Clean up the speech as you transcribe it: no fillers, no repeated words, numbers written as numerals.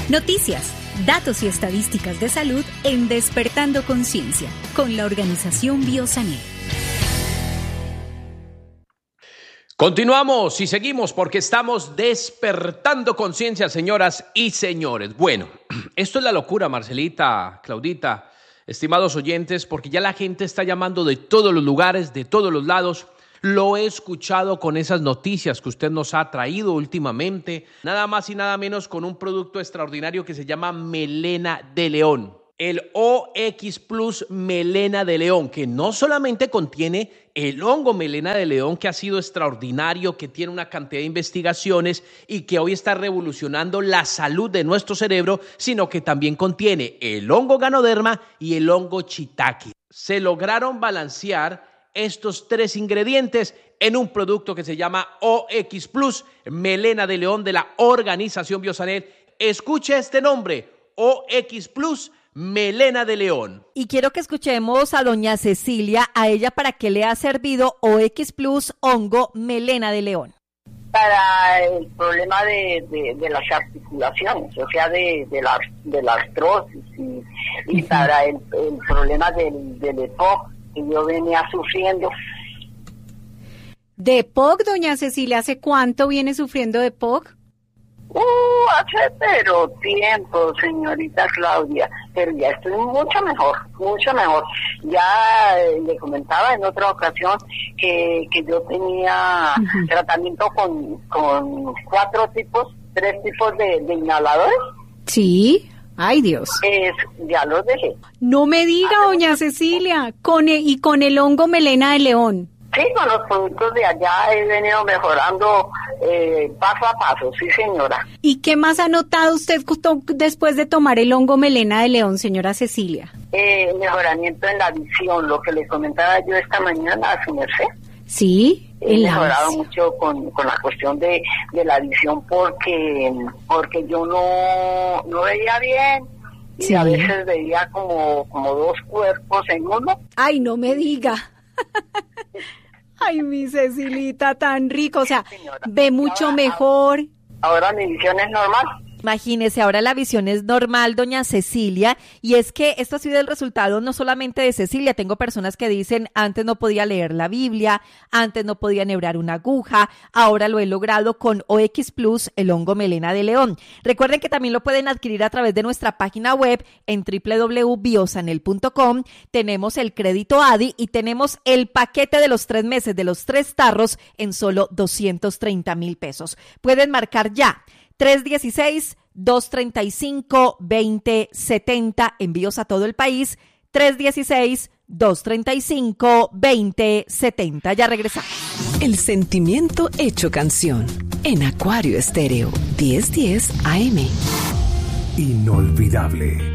Noticias, datos y estadísticas de salud en Despertando Conciencia, con la organización Biosanel. Continuamos y seguimos porque estamos despertando conciencia, señoras y señores. Bueno, esto es la locura, Marcelita, Claudita, estimados oyentes, porque ya la gente está llamando de todos los lugares, de todos los lados. Lo he escuchado con esas noticias que usted nos ha traído últimamente, nada más y nada menos con un producto extraordinario que se llama Melena de León. El OX Plus Melena de León, que no solamente contiene el hongo melena de león, que ha sido extraordinario, que tiene una cantidad de investigaciones y que hoy está revolucionando la salud de nuestro cerebro, sino que también contiene el hongo Ganoderma y el hongo Shiitake. Se lograron balancear estos tres ingredientes en un producto que se llama OX Plus Melena de León de la organización Biosanel. Escuche este nombre, OX Plus Melena de León. Y quiero que escuchemos a doña Cecilia, a ella para qué le ha servido OX Plus hongo Melena de León. Para el problema de las articulaciones, o sea, de la artrosis y para el problema del EPOC que yo venía sufriendo. ¿De EPOC, doña Cecilia? ¿Hace cuánto viene sufriendo de EPOC? Hace pero tiempo, señorita Claudia, pero ya estoy mucho mejor. Ya le comentaba en otra ocasión que yo tenía tratamiento con tres tipos de inhaladores. Sí. Ay, Dios. Ya los dejé. No me diga, doña Cecilia, con el hongo Melena de León. Sí, con los productos de allá he venido mejorando paso a paso, sí, señora. ¿Y qué más ha notado usted después de tomar el hongo Melena de León, señora Cecilia? Mejoramiento en la visión, lo que le comentaba yo esta mañana a su merced. Sí. He mejorado mucho con la cuestión de la visión porque yo no veía bien y sí. A veces veía como dos cuerpos en uno. Ay, no me diga. Ay, mi Cecilita, tan rico, o sea, sí, ve mucho mejor. Ahora mi visión es normal. Imagínese, ahora la visión es normal, doña Cecilia, y es que esto ha sido el resultado no solamente de Cecilia. Tengo personas que dicen, antes no podía leer la Biblia, antes no podía enhebrar una aguja, ahora lo he logrado con OX Plus, el hongo Melena de León. Recuerden que también lo pueden adquirir a través de nuestra página web en www.biosanel.com. Tenemos el crédito ADI y tenemos el paquete de los 3 meses de los 3 tarros en solo 230,000 pesos. Pueden marcar ya. 316-235-2070, envíos a todo el país, 316-235-2070. Ya regresamos. El sentimiento hecho canción, en Acuario Estéreo, 1010 AM. Inolvidable.